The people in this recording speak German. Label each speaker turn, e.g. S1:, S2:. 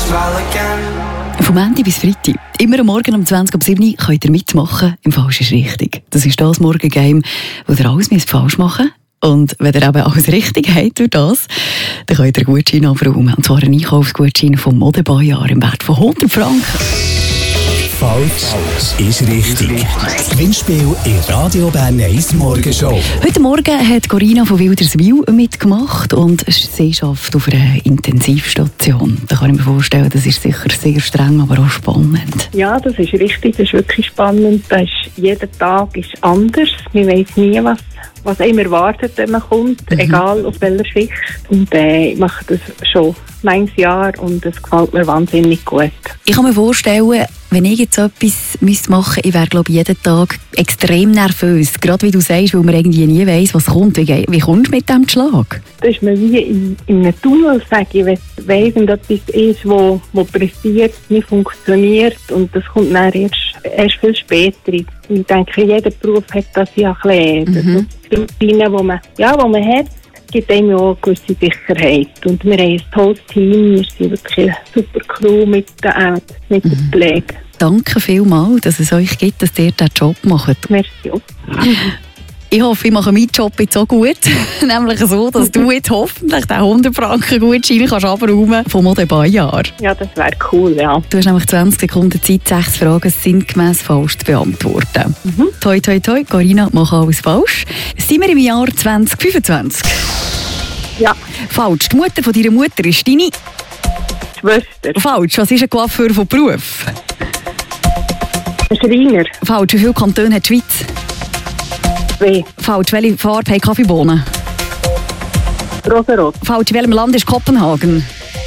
S1: Vom Montag bis Freitag. Immer am Morgen um 20:07 Uhr könnt ihr mitmachen. Im Falsch ist richtig. Das ist das Morgengame, wo ihr alles falsch machen müsst. Und wenn ihr eben alles richtig habt durch das, dann könnt ihr einen Gutschein abräumen. Und zwar einen Einkaufsgutschein vom Modebaujahr im Wert von 100 Franken.
S2: Falsch ist richtig. Das Gewinnspiel in Radio Bern 1 Morgenshow.
S1: Heute Morgen hat Corinna von Wilderswil mitgemacht und sie arbeitet auf einer Intensivstation. Da kann ich mir vorstellen, das ist sicher sehr streng, aber auch spannend.
S3: Ja, das ist richtig, das ist wirklich spannend. Jeder Tag ist anders. Man weiss nie, was einem erwartet, wenn man kommt, egal auf welcher Schicht. Und ich mache das schon manches Jahr und es gefällt mir wahnsinnig gut.
S1: Ich kann mir vorstellen, wenn ich jetzt etwas machen müsste, ich wäre, glaube ich, jeden Tag extrem nervös. Gerade wie du sagst, weil man irgendwie nie weiss, was kommt. Wie kommst du mit diesem Schlag?
S3: Das ist mir wie in einem Tunnel, sage ich. Wenn irgendetwas ist, wo pressiert, nicht funktioniert und das kommt dann erst viel später. Ich denke, jeder Beruf hat das ja ein bisschen. Die Routine, die man hat, gibt einem auch eine gewisse Sicherheit. Und wir haben ein tolles Team, wir sind wirklich eine super Crew mit den Ärzten, mit der Pflege.
S1: Danke vielmals, dass es euch gibt, dass ihr diesen Job macht.
S3: Merci.
S1: Ich hoffe, ich mache meinen Job jetzt so gut. Nämlich so, dass du jetzt hoffentlich den 100 Franken Gutschein kannst abräumen vom Modebaujahr.
S3: Ja, das wäre cool, ja.
S1: Du hast nämlich 20 Sekunden Zeit, 6 Fragen sinngemäss falsch zu beantworten. Toi, toi, toi, Corinna, mach alles falsch. Sind wir im Jahr 2025?
S3: Ja.
S1: Falsch. Die Mutter von deiner Mutter ist deine
S3: Schwester.
S1: Falsch. Was ist ein Coiffeur von Beruf?
S3: Ein Schreiner.
S1: Falsch. Wie viele Kantone hat die Schweiz?
S3: 2.
S1: Falsch. Welche Farbe haben Kaffeebohnen?
S3: Rosarot.
S1: Falsch. In welchem Land ist Kopenhagen?